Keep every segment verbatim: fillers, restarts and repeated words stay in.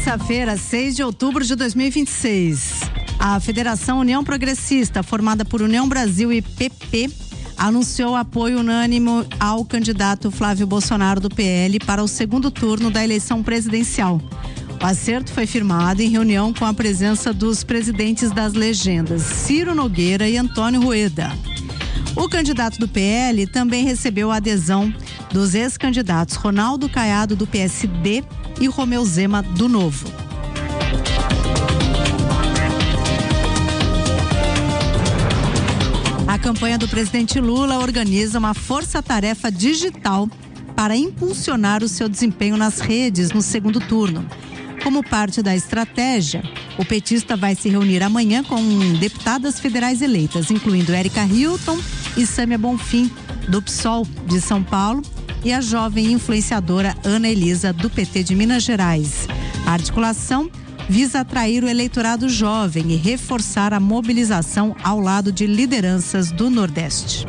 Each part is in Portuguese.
Terça-feira, seis de outubro de dois mil e vinte e seis. A Federação União Progressista, formada por União Brasil e P P, anunciou apoio unânime ao candidato Flávio Bolsonaro do P L para o segundo turno da eleição presidencial. O acerto foi firmado em reunião com a presença dos presidentes das legendas, Ciro Nogueira e Antônio Rueda. O candidato do P L também recebeu a adesão dos ex-candidatos Ronaldo Caiado do P S D e Romeu Zema do Novo. A campanha do presidente Lula organiza uma força-tarefa digital para impulsionar o seu desempenho nas redes no segundo turno. Como parte da estratégia, o petista vai se reunir amanhã com deputadas federais eleitas, incluindo Érica Hilton e Sâmia Bonfim, do P SOL de São Paulo, e a jovem influenciadora Ana Elisa, do P T de Minas Gerais. A articulação visa atrair o eleitorado jovem e reforçar a mobilização ao lado de lideranças do Nordeste.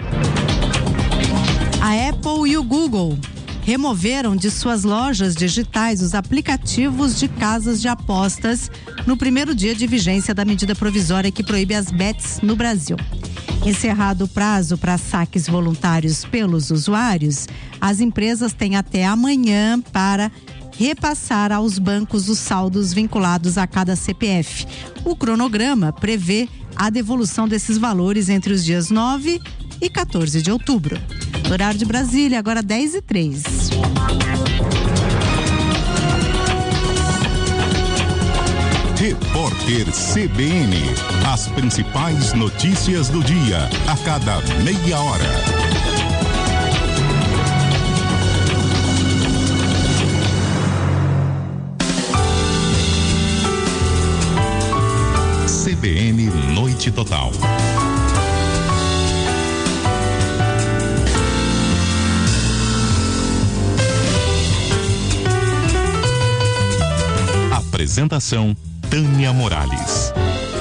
A Apple e o Google removeram de suas lojas digitais os aplicativos de casas de apostas no primeiro dia de vigência da medida provisória que proíbe as bets no Brasil. Encerrado o prazo para saques voluntários pelos usuários, as empresas têm até amanhã para repassar aos bancos os saldos vinculados a cada C P F. O cronograma prevê a devolução desses valores entre os dias nove e quatorze de outubro. Horário de Brasília, agora dez e três. Repórter C B N. As principais notícias do dia, a cada meia hora. C B N Noite Total. Apresentação Tânia Morales.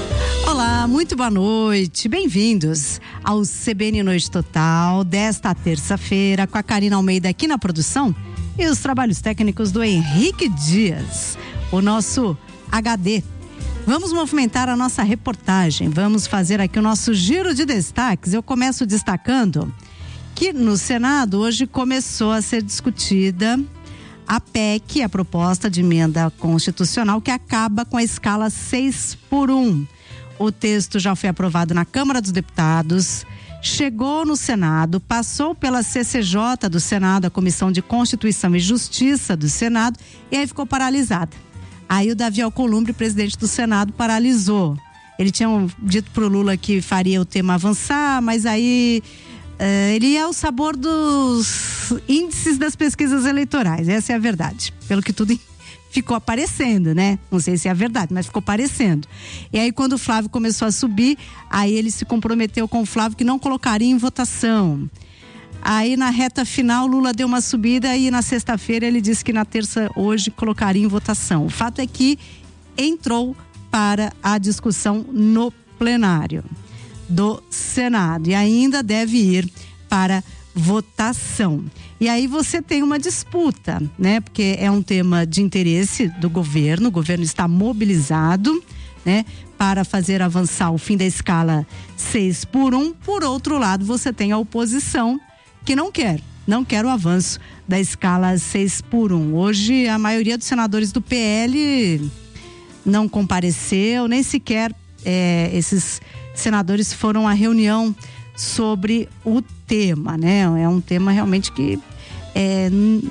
Olá, muito boa noite, bem-vindos ao C B N Noite Total desta terça-feira, com a Karina Almeida aqui na produção e os trabalhos técnicos do Henrique Dias, o nosso H D. Vamos movimentar a nossa reportagem, vamos fazer aqui o nosso giro de destaques. Eu começo destacando que no Senado hoje começou a ser discutida a P E C, a proposta de emenda constitucional que acaba com a escala seis por um. O texto já foi aprovado na Câmara dos Deputados, chegou no Senado, passou pela C C J do Senado, a Comissão de Constituição e Justiça do Senado, e aí ficou paralisada. Aí o Davi Alcolumbre, presidente do Senado, paralisou. Ele tinha dito pro Lula que faria o tema avançar, mas aí uh, ele é o sabor dos índices das pesquisas eleitorais, essa é a verdade. Pelo que tudo ficou aparecendo, né? Não sei se é a verdade, mas ficou aparecendo. E aí quando o Flávio começou a subir, aí ele se comprometeu com o Flávio que não colocaria em votação. Aí na reta final Lula deu uma subida e na sexta-feira ele disse que na terça hoje colocaria em votação. O fato é que entrou para a discussão no plenário do Senado e ainda deve ir para votação. E aí você tem uma disputa, né? Porque é um tema de interesse do governo, o governo está mobilizado, né? Para fazer avançar o fim da escala seis por um. Por outro lado, você tem a oposição que não quer, não quer o avanço da escala seis por um. Hoje a maioria dos senadores do P L não compareceu, nem sequer é, esses senadores foram à reunião sobre o tema, né? É um tema realmente que é,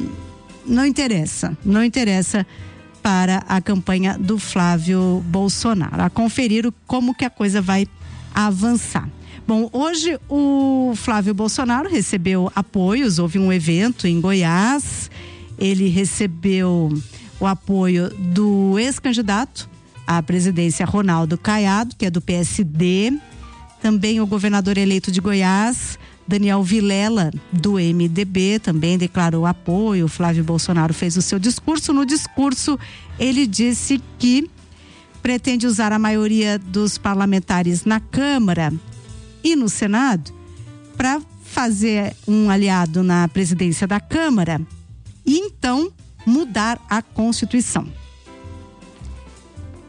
não interessa, não interessa para a campanha do Flávio Bolsonaro. A conferir como que a coisa vai avançar. Bom, hoje o Flávio Bolsonaro recebeu apoios, houve um evento em Goiás, ele recebeu o apoio do ex-candidato à presidência Ronaldo Caiado, que é do P S D, também o governador eleito de Goiás, Daniel Vilela, do M D B, também declarou apoio. O Flávio Bolsonaro fez o seu discurso. No discurso, ele disse que pretende usar a maioria dos parlamentares na Câmara e no Senado para fazer um aliado na presidência da Câmara e então mudar a Constituição.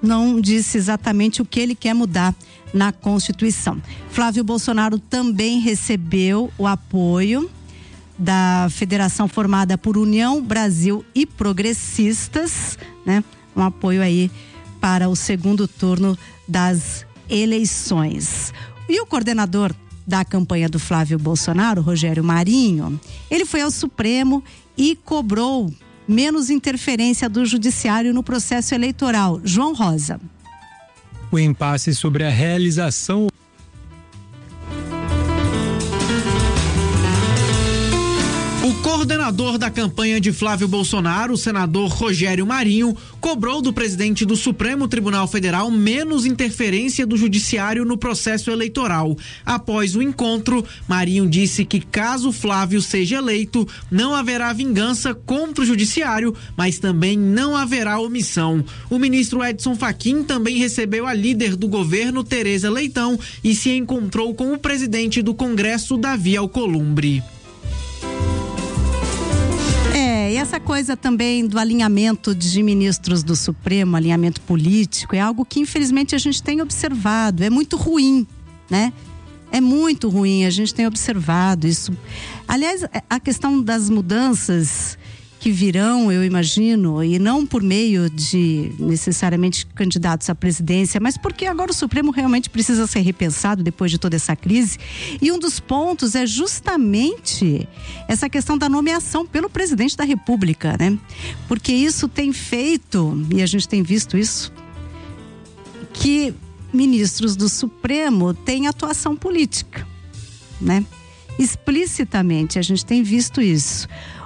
não disse exatamente o que ele quer mudar na Constituição. Flávio Bolsonaro também recebeu o apoio da federação formada por União Brasil e Progressistas, né? Um apoio aí para o segundo turno das eleições. E o coordenador da campanha do Flávio Bolsonaro, Rogério Marinho, ele foi ao Supremo e cobrou menos interferência do judiciário no processo eleitoral. João Rosa. O impasse sobre a realização O coordenador da campanha de Flávio Bolsonaro, o senador Rogério Marinho, cobrou do presidente do Supremo Tribunal Federal menos interferência do judiciário no processo eleitoral. Após o encontro, Marinho disse que caso Flávio seja eleito, não haverá vingança contra o judiciário, mas também não haverá omissão. O ministro Edson Fachin também recebeu a líder do governo, Tereza Leitão, e se encontrou com o presidente do Congresso, Davi Alcolumbre. É, e essa coisa também do alinhamento de ministros do Supremo, alinhamento político, é algo que infelizmente a gente tem observado, é muito ruim, né? É muito ruim, a gente tem observado isso. Aliás, a questão das mudanças que virão, eu imagino, e não por meio de necessariamente candidatos à presidência, mas porque agora o Supremo realmente precisa ser repensado depois de toda essa crise. E um dos pontos é justamente essa questão da nomeação pelo presidente da República, né? Porque isso tem feito, e a gente tem visto isso, que ministros do Supremo têm atuação política, né? Explicitamente, a gente tem visto isso.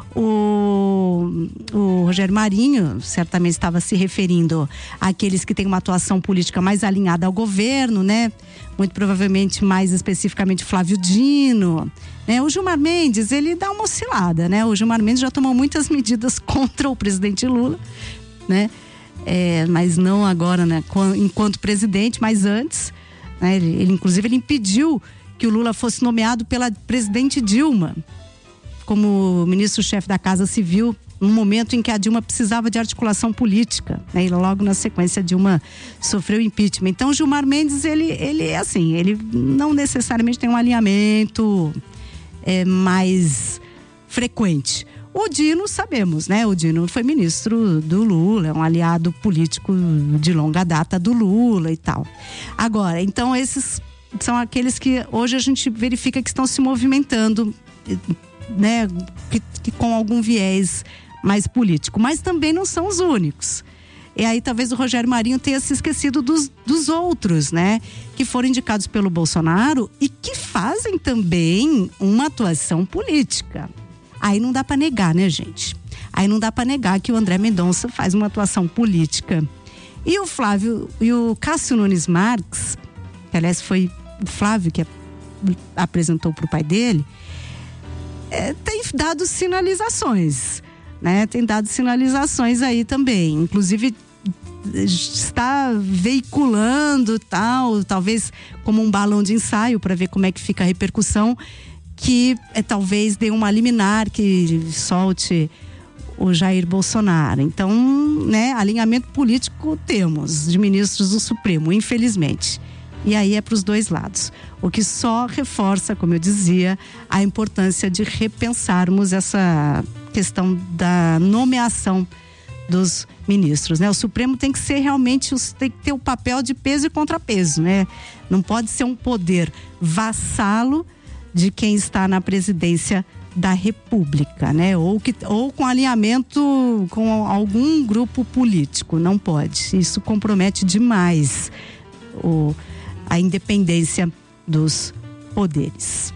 O, o Rogério Marinho certamente estava se referindo àqueles que têm uma atuação política mais alinhada ao governo, né? Muito provavelmente, mais especificamente, Flávio Dino, né? O Gilmar Mendes, ele dá uma oscilada, né? O Gilmar Mendes já tomou muitas medidas contra o presidente Lula, né? É, mas não agora, né? Enquanto presidente, mas antes, né? Ele, ele, inclusive, ele impediu que o Lula fosse nomeado pela presidente Dilma como ministro-chefe da Casa Civil, no momento em que a Dilma precisava de articulação política, né? E logo na sequência a Dilma sofreu impeachment. Então, Gilmar Mendes, ele, ele é assim, ele não necessariamente tem um alinhamento é, mais frequente. O Dino, sabemos, né? O Dino foi ministro do Lula, é um aliado político de longa data do Lula e tal. Agora, então esses são aqueles que hoje a gente verifica que estão se movimentando, né, que, que com algum viés mais político, mas também não são os únicos. E aí talvez o Rogério Marinho tenha se esquecido dos, dos outros, né, que foram indicados pelo Bolsonaro e que fazem também uma atuação política. Aí não dá para negar, né, gente? Aí não dá para negar que o André Mendonça faz uma atuação política. E o Flávio, e o Cássio Nunes Marques, que aliás foi o Flávio que apresentou para o pai dele, É, tem dado sinalizações, né? Tem dado sinalizações aí também, inclusive está veiculando tal, talvez como um balão de ensaio para ver como é que fica a repercussão, que é, talvez dê uma liminar que solte o Jair Bolsonaro. Então, né, alinhamento político temos de ministros do Supremo, infelizmente. E aí é para os dois lados. O que só reforça, como eu dizia, a importância de repensarmos essa questão da nomeação dos ministros, né? O Supremo tem que ser realmente, tem que ter o papel de peso e contrapeso, né? Não pode ser um poder vassalo de quem está na presidência da República, né? Ou, que, ou com alinhamento com algum grupo político, não pode. Isso compromete demais o a independência dos poderes.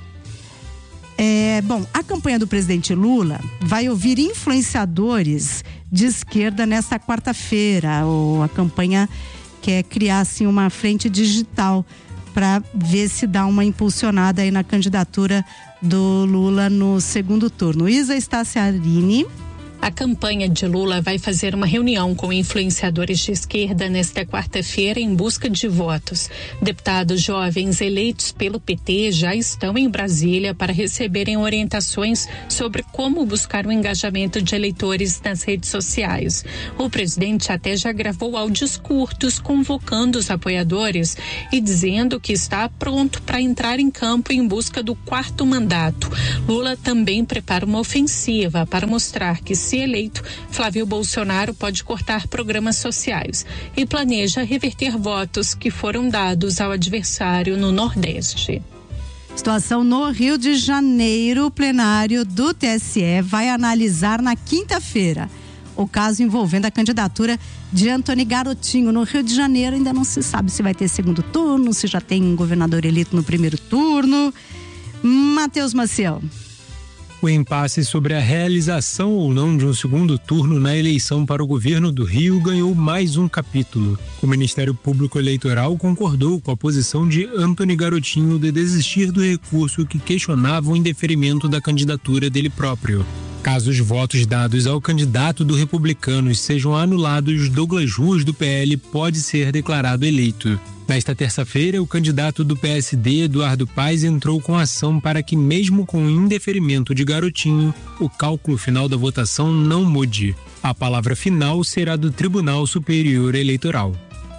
É, bom, a campanha do presidente Lula vai ouvir influenciadores de esquerda nesta quarta-feira. Ou a campanha quer criar assim uma frente digital para ver se dá uma impulsionada aí na candidatura do Lula no segundo turno. Isa Staciarini, A campanha de Lula vai fazer uma reunião com influenciadores de esquerda nesta quarta-feira em busca de votos. Deputados jovens eleitos pelo P T já estão em Brasília para receberem orientações sobre como buscar o engajamento de eleitores nas redes sociais. O presidente até já gravou áudios curtos convocando os apoiadores e dizendo que está pronto para entrar em campo em busca do quarto mandato. Lula também prepara uma ofensiva para mostrar que, se eleito, Flávio Bolsonaro pode cortar programas sociais e planeja reverter votos que foram dados ao adversário no Nordeste. Situação no Rio de Janeiro, o plenário do T S E vai analisar na quinta-feira o caso envolvendo a candidatura de Antony Garotinho. No Rio de Janeiro ainda não se sabe se vai ter segundo turno, se já tem um governador eleito no primeiro turno. Matheus Maciel. O impasse sobre a realização ou não de um segundo turno na eleição para o governo do Rio ganhou mais um capítulo. O Ministério Público Eleitoral concordou com a posição de Antony Garotinho de desistir do recurso que questionava o indeferimento da candidatura dele próprio. Caso os votos dados ao candidato do Republicanos sejam anulados, Douglas Ruas, do P L, pode ser declarado eleito. Nesta terça-feira, o candidato do P S D, Eduardo Paes, entrou com ação para que, mesmo com o indeferimento de Garotinho, o cálculo final da votação não mude. A palavra final será do Tribunal Superior Eleitoral.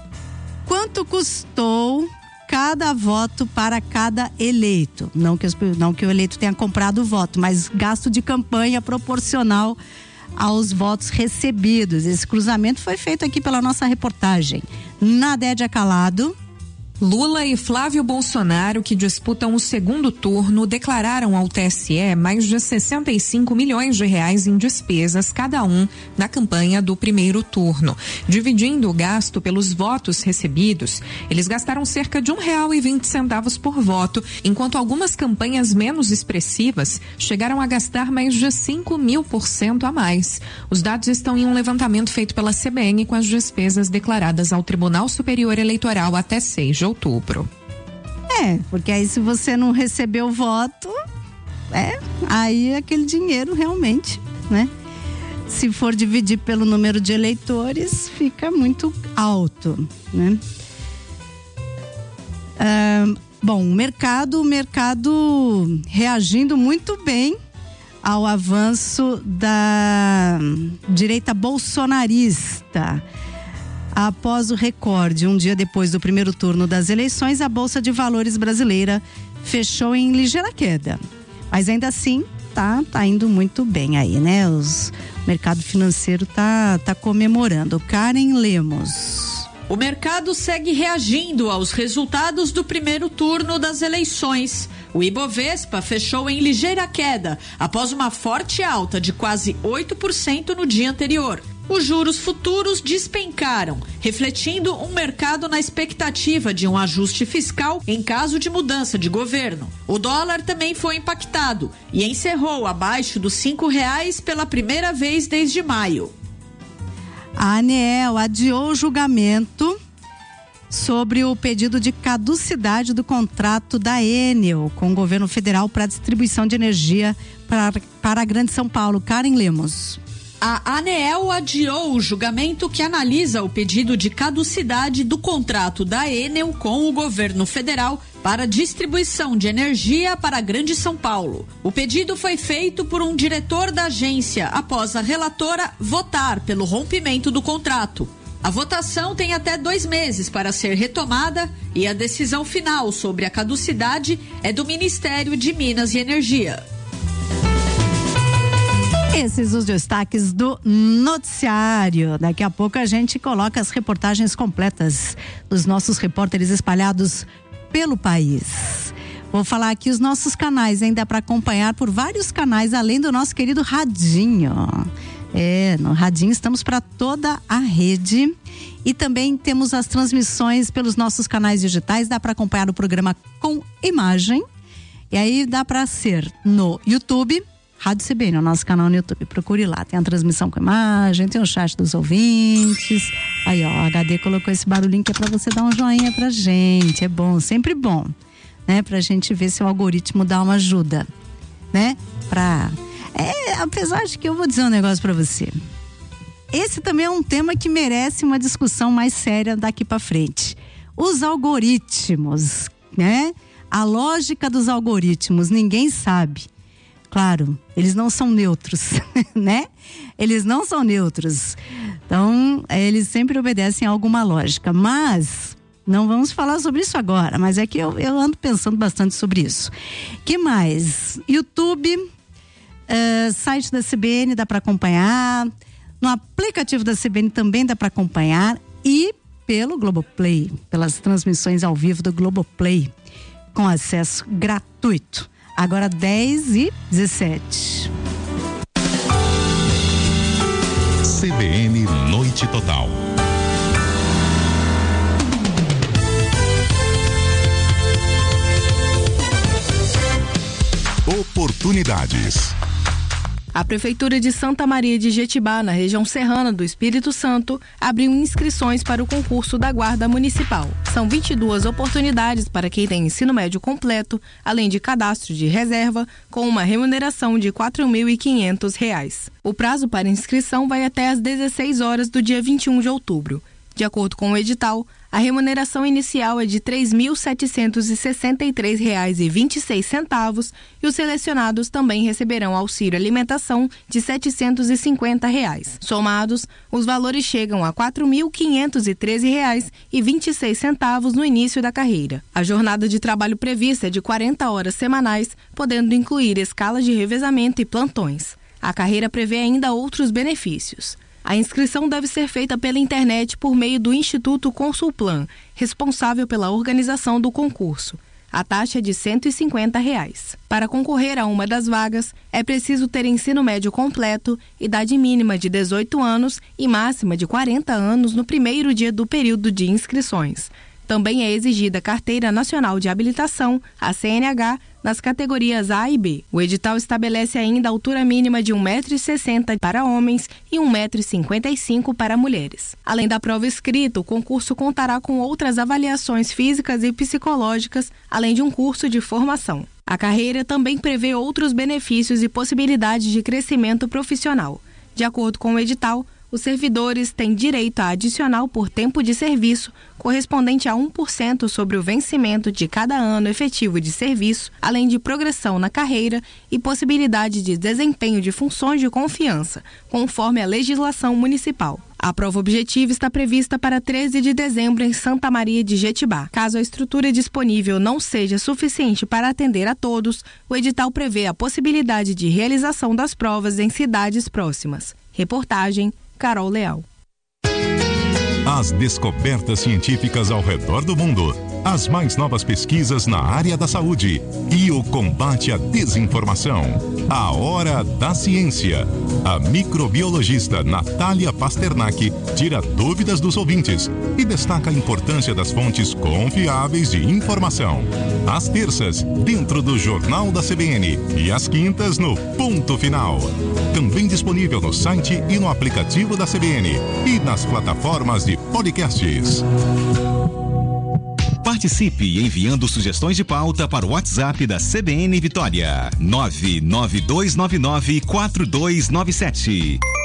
Quanto custou cada voto para cada eleito? Não que, os, não que o eleito tenha comprado o voto, mas gasto de campanha proporcional aos votos recebidos. Esse cruzamento foi feito aqui pela nossa reportagem. Nadédia Calado. Lula e Flávio Bolsonaro, que disputam o segundo turno, declararam ao T S E mais de sessenta e cinco milhões de reais em despesas cada um na campanha do primeiro turno. Dividindo o gasto pelos votos recebidos, eles gastaram cerca de um real e vinte centavos por voto, enquanto algumas campanhas menos expressivas chegaram a gastar mais de cinco mil por cento a mais. Os dados estão em um levantamento feito pela C B N com as despesas declaradas ao Tribunal Superior Eleitoral até seis de outubro. É, porque aí se você não recebeu o voto, é, aí aquele dinheiro realmente, né? Se for dividir pelo número de eleitores, fica muito alto, né? Ah, bom, o mercado, o mercado reagindo muito bem ao avanço da direita bolsonarista. Após o recorde, um dia depois do primeiro turno das eleições, a Bolsa de Valores brasileira fechou em ligeira queda. Mas ainda assim, tá, tá indo muito bem aí, né? Os, o mercado financeiro tá, tá comemorando. Karen Lemos. O mercado segue reagindo aos resultados do primeiro turno das eleições. O Ibovespa fechou em ligeira queda, após uma forte alta de quase oito por cento no dia anterior. Os juros futuros despencaram, refletindo um mercado na expectativa de um ajuste fiscal em caso de mudança de governo. O dólar também foi impactado e encerrou abaixo dos cinco reais pela primeira vez desde maio. A ANEEL adiou o julgamento sobre o pedido de caducidade do contrato da Enel com o governo federal para distribuição de energia para, para a Grande São Paulo. Karen Lemos. A ANEEL adiou o julgamento que analisa o pedido de caducidade do contrato da Enel com o governo federal para distribuição de energia para a Grande São Paulo. O pedido foi feito por um diretor da agência após a relatora votar pelo rompimento do contrato. A votação tem até dois meses para ser retomada e a decisão final sobre a caducidade é do Ministério de Minas e Energia. Esses os destaques do noticiário. Daqui a pouco a gente coloca as reportagens completas dos nossos repórteres espalhados pelo país. Vou falar aqui os nossos canais, ainda para acompanhar por vários canais, além do nosso querido Radinho. É, no Radinho estamos para toda a rede e também temos as transmissões pelos nossos canais digitais, dá para acompanhar o programa com imagem e aí dá para ser no YouTube, Rádio C B N, o nosso canal no YouTube, procure lá, tem a transmissão com imagem, tem o chat dos ouvintes, aí ó, o H D colocou esse barulhinho que é pra você dar um joinha pra gente, é bom, sempre bom, né, pra gente ver se o algoritmo dá uma ajuda, né, pra... É, apesar de que eu vou dizer um negócio para você. Esse também é um tema que merece uma discussão mais séria daqui para frente. Os algoritmos, né? A lógica dos algoritmos, ninguém sabe. Claro, eles não são neutros, né? Eles não são neutros. Então, eles sempre obedecem a alguma lógica. Mas, não vamos falar sobre isso agora. Mas é que eu, eu ando pensando bastante sobre isso. Que mais? YouTube, uh, site da C B N dá para acompanhar. No aplicativo da C B N também dá para acompanhar. E pelo Globoplay, pelas transmissões ao vivo do Globoplay, com acesso gratuito. Agora dez e dezessete. C B N Noite Total. Oportunidades. A Prefeitura de Santa Maria de Jetibá, na região serrana do Espírito Santo, abriu inscrições para o concurso da Guarda Municipal. São vinte e duas oportunidades para quem tem ensino médio completo, além de cadastro de reserva, com uma remuneração de quatro mil e quinhentos reais. O prazo para inscrição vai até às dezesseis horas do dia vinte e um de outubro. De acordo com o edital, a remuneração inicial é de três mil setecentos e sessenta e três reais e vinte e seis centavos e os selecionados também receberão auxílio alimentação de setecentos e cinquenta reais. Somados, os valores chegam a quatro mil quinhentos e treze reais e vinte e seis centavos no início da carreira. A jornada de trabalho prevista é de quarenta horas semanais, podendo incluir escalas de revezamento e plantões. A carreira prevê ainda outros benefícios. A inscrição deve ser feita pela internet por meio do Instituto Consulplan, responsável pela organização do concurso. A taxa é de cento e cinquenta reais. Para concorrer a uma das vagas, é preciso ter ensino médio completo, idade mínima de dezoito anos e máxima de quarenta anos no primeiro dia do período de inscrições. Também é exigida a Carteira Nacional de Habilitação, a C N H, nas categorias A e B. O edital estabelece ainda a altura mínima de um metro e sessenta para homens e um metro e cinquenta e cinco para mulheres. Além da prova escrita, o concurso contará com outras avaliações físicas e psicológicas, além de um curso de formação. A carreira também prevê outros benefícios e possibilidades de crescimento profissional. De acordo com o edital, os servidores têm direito a adicional por tempo de serviço, correspondente a um por cento sobre o vencimento de cada ano efetivo de serviço, além de progressão na carreira e possibilidade de desempenho de funções de confiança, conforme a legislação municipal. A prova objetiva está prevista para treze de dezembro em Santa Maria de Jetibá. Caso a estrutura disponível não seja suficiente para atender a todos, o edital prevê a possibilidade de realização das provas em cidades próximas. Reportagem Carol Leal. As descobertas científicas ao redor do mundo, as mais novas pesquisas na área da saúde e o combate à desinformação. A Hora da Ciência. A microbiologista Natália Pasternak tira dúvidas dos ouvintes e destaca a importância das fontes confiáveis de informação. Às terças, dentro do Jornal da C B N e às quintas no Ponto Final. Também disponível no site e no aplicativo da C B N e nas plataformas de podcasts. Participe enviando sugestões de pauta para o WhatsApp da C B N Vitória. nove nove dois nove nove quatro dois nove sete.